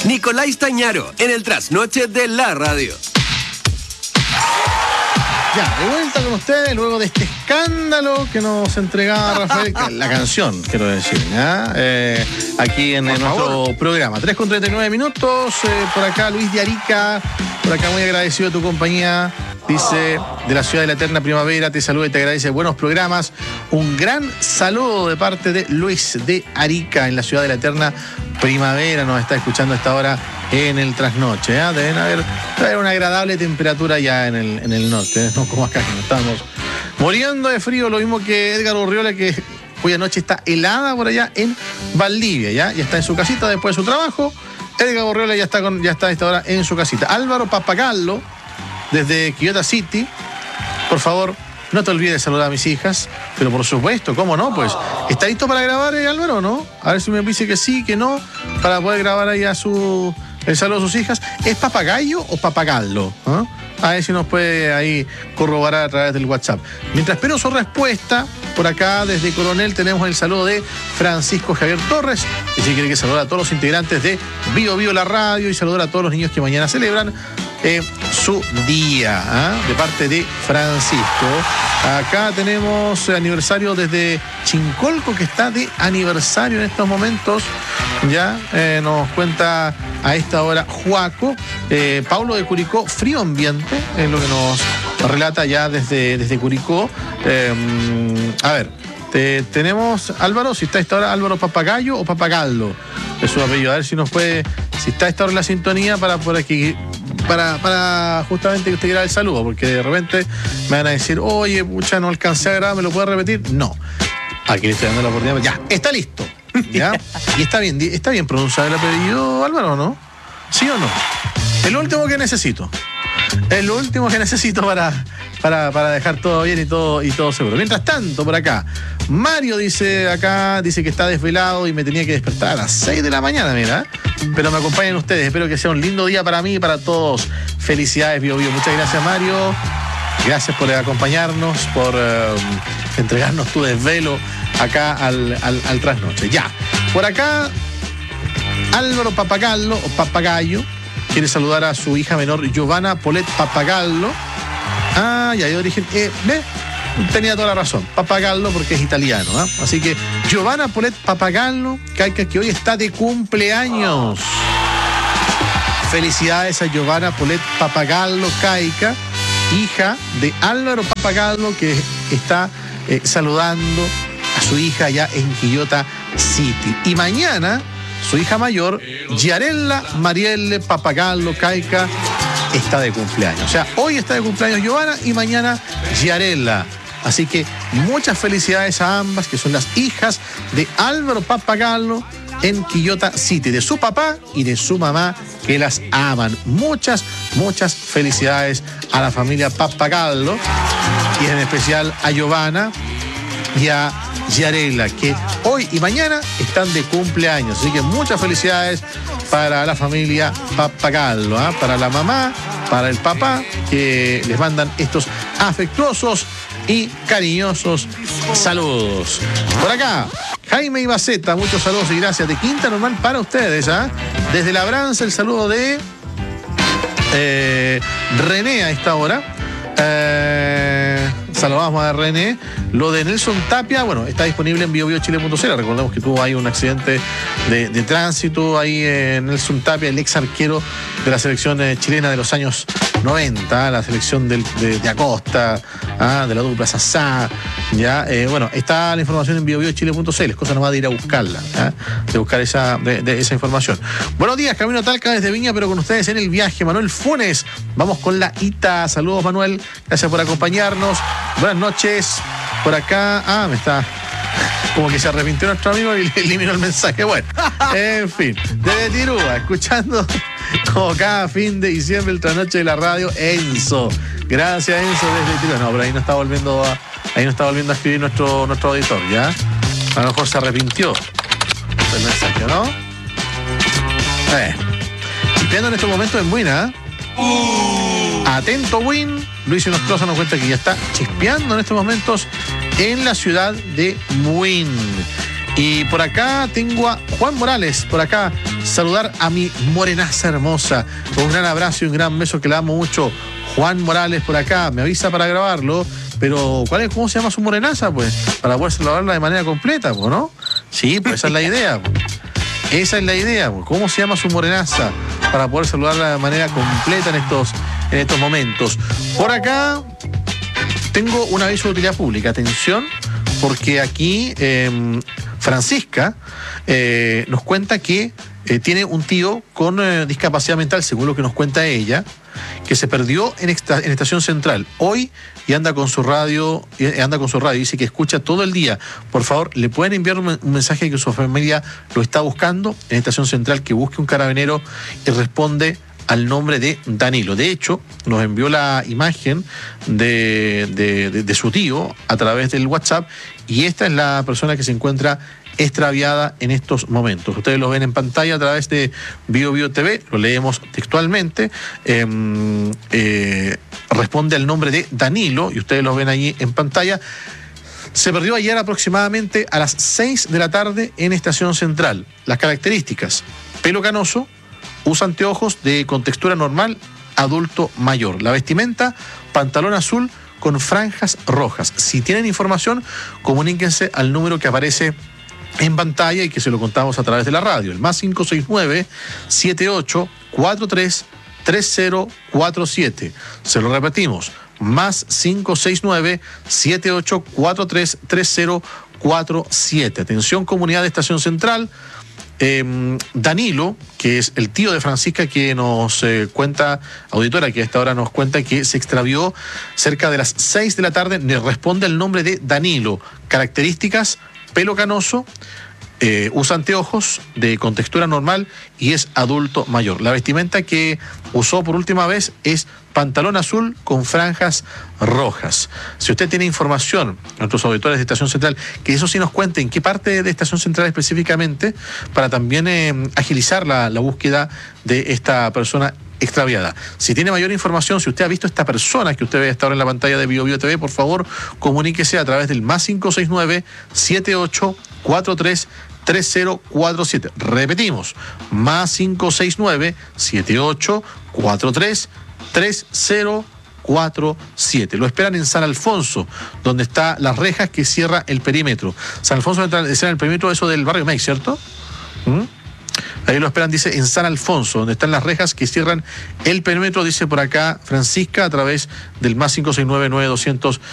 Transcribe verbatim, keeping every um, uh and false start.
Nicolás Tañaro, en el trasnoche de la radio. Ya, de vuelta con ustedes luego de este escándalo que nos entregaba Rafael, la canción, quiero decir, ¿ya? Eh, aquí en, en nuestro programa. tres con treinta y nueve minutos, eh, por acá Luis de Arica, por acá muy agradecido de tu compañía, dice, de la ciudad de la eterna primavera, te saluda y te agradece buenos programas. Un gran saludo de parte de Luis de Arica, en la ciudad de la eterna primavera, nos está escuchando a esta hora en el trasnoche, ¿eh? Deben haber, debe haber una agradable temperatura ya en el, en el norte, ¿eh? No como acá, que nos estamos muriendo de frío, lo mismo que Edgar Urriola, que cuya noche está helada por allá en Valdivia, ¿ya? Ya está en su casita después de su trabajo. Edgar Urriola ya está, con, ya está a esta hora en su casita. Álvaro Papagallo, desde Quillota City, por favor, no te olvides de saludar a mis hijas, pero por supuesto, ¿cómo no? Pues, ¿está listo para grabar, eh, Álvaro, no? A ver si me dice que sí, que no, para poder grabar ahí a su, el saludo a sus hijas. ¿Es Papagayo o Papagallo? ¿Eh? A ver si nos puede ahí corroborar a través del WhatsApp. Mientras espero su respuesta, por acá desde Coronel tenemos el saludo de Francisco Javier Torres, y si quiere que saludar a todos los integrantes de Bio Bio la radio y saludar a todos los niños que mañana celebran Eh, su día, ¿eh? de parte de Francisco. Acá tenemos aniversario desde Chincolco, que está de aniversario en estos momentos. Ya eh, nos cuenta a esta hora Juaco. Eh, Paulo de Curicó, frío ambiente, es lo que nos relata ya desde, desde Curicó. Eh, a ver, te, tenemos Álvaro, si está a esta hora Álvaro Papagallo o Papagallo, es su apellido. A ver si nos puede, si está a esta hora en la sintonía para por aquí. Para, para justamente que usted quiera el saludo, porque de repente me van a decir, oye, pucha, no alcancé a grabar, ¿me lo puede repetir? No. Aquí le estoy dando la oportunidad. Ya, está listo. ¿Ya? Y está bien, está bien pronunciado el apellido, Álvaro, ¿no? ¿Sí o no? Es lo último que necesito. Es lo último que necesito para, para, para dejar todo bien y todo, y todo seguro. Mientras tanto, por acá, Mario dice acá, dice que está desvelado y me tenía que despertar a las seis de la mañana, mira. Pero me acompañan ustedes. Espero que sea un lindo día para mí y para todos. Felicidades, Bio Bio. Muchas gracias, Mario. Gracias por acompañarnos, por uh, entregarnos tu desvelo acá al, al, al trasnoche. Ya. Por acá, Álvaro Papagallo o Papagallo quiere saludar a su hija menor, Giovanna Polet Papagallo. Ah, ya, de origen. Eh, ¿Ve? Tenía toda la razón. Papagallo porque es italiano, ¿eh? Así que Giovanna Polet Papagallo, Caica, que hoy está de cumpleaños. Felicidades a Giovanna Polet Papagallo, Caica, hija de Álvaro Papagallo, que está eh, saludando a su hija allá en Quillota City. Y mañana, su hija mayor, Giarella Marielle Papagallo, Caica, está de cumpleaños. O sea, hoy está de cumpleaños Giovanna y mañana Giarella. Así que muchas felicidades a ambas, que son las hijas de Álvaro Papagallo en Quillota City, de su papá y de su mamá, que las aman. Muchas, muchas felicidades a la familia Papagallo y en especial a Giovanna y a Giarella, que hoy y mañana están de cumpleaños. Así que muchas felicidades para la familia Papagallo, ¿eh? Para la mamá, para el papá, que les mandan estos afectuosos y cariñosos saludos. Por acá, Jaime Ibaceta, muchos saludos y gracias de Quinta Normal para ustedes, ¿eh? Desde Labranza, el saludo de eh, René a esta hora. Eh, saludamos a René. Lo de Nelson Tapia, bueno, está disponible en bio bio chile punto c l. Recordemos que tuvo ahí un accidente de, de tránsito ahí en Nelson Tapia, el ex arquero de la selección chilena de los años noventa, la selección del, de, de Acosta, ¿ah? De la dupla Sassá. Ya, eh, bueno, está la información en bio bio chile punto c l. Es cosa nomás de ir a buscarla, ¿ah? De buscar esa, de, de esa información. Buenos días, camino a Talca desde Viña, pero con ustedes en el viaje. Manuel Funes, vamos con la Ita. Saludos, Manuel. Gracias por acompañarnos. Buenas noches. Por acá, ah, me está, como que se arrepintió nuestro amigo y le eliminó el mensaje. Bueno, en fin, desde Tirúa, escuchando como cada fin de diciembre el trasnoche de la radio, Enzo. Gracias, Enzo, desde Tirúa. No, pero ahí no está volviendo a, ahí no está volviendo a escribir nuestro, nuestro auditor, ¿ya? A lo mejor se arrepintió del mensaje, ¿no? Eh. Chispeando en estos momentos en Buena, ¿eh? Atento, Win. Luis Nostroza nos cuenta que ya está chispeando en estos momentos en la ciudad de Buin. Y por acá tengo a Juan Morales, por acá, saludar a mi morenaza hermosa. Un gran abrazo y un gran beso que le amo mucho. Juan Morales por acá, me avisa para grabarlo, pero ¿cuál es, cómo se llama su morenaza? Pues, para poder saludarla de manera completa, pues, ¿no? Sí, pues esa es la idea, pues. Esa es la idea, pues. ¿Cómo se llama su morenaza? Para poder saludarla de manera completa en estos, en estos momentos. Por acá tengo un aviso de utilidad pública, atención, porque aquí eh, Francisca eh, nos cuenta que eh, tiene un tío con eh, discapacidad mental, según lo que nos cuenta ella, que se perdió en, esta, en Estación Central hoy y anda con su radio, y anda con su radio, dice que escucha todo el día. Por favor, le pueden enviar un, un mensaje que su familia lo está buscando en Estación Central, que busque un carabinero y responde al nombre de Danilo. De hecho, nos envió la imagen de, de, de, de su tío a través del WhatsApp y esta es la persona que se encuentra extraviada en estos momentos. Ustedes lo ven en pantalla a través de Bio Bio T V, lo leemos textualmente. Eh, eh, responde al nombre de Danilo y ustedes lo ven allí en pantalla. Se perdió ayer aproximadamente a las seis de la tarde en Estación Central. Las características: pelo canoso, usa anteojos de con textura normal, adulto mayor. La vestimenta, pantalón azul con franjas rojas. Si tienen información, comuníquense al número que aparece en pantalla y que se lo contamos a través de la radio. El más cinco seis nueve, siete ocho cuatro tres, tres cero cuatro siete. Se lo repetimos. Más cinco seis nueve, siete ocho cuatro tres, tres cero cuatro siete. Atención, comunidad de Estación Central. Eh, Danilo, que es el tío de Francisca, que nos eh, cuenta, auditora, que a esta hora nos cuenta que se extravió cerca de las seis de la tarde, le responde el nombre de Danilo. Características: pelo canoso, eh, usa anteojos de con textura normal y es adulto mayor. La vestimenta que usó por última vez es pantalón azul con franjas rojas. Si usted tiene información, nuestros auditores de Estación Central, que eso sí nos cuenten qué parte de Estación Central específicamente, para también eh, agilizar la, la búsqueda de esta persona extraviada. Si tiene mayor información, si usted ha visto esta persona que usted ve hasta ahora en la pantalla de Bio Bio T V, por favor, comuníquese a través del más cinco seis nueve, siete ocho cuatro tres, tres cero cuatro siete. Repetimos, más cinco seis nueve, siete ocho cuatro tres, tres cero cuatro siete. Lo esperan en San Alfonso, donde está las rejas que cierra el perímetro. San Alfonso es en el perímetro eso del barrio Mex, ¿cierto? ¿Mm? Ahí lo esperan, dice, en San Alfonso, donde están las rejas que cierran el perímetro, dice por acá Francisca, a través del más cinco seis nueve, nueve doscientos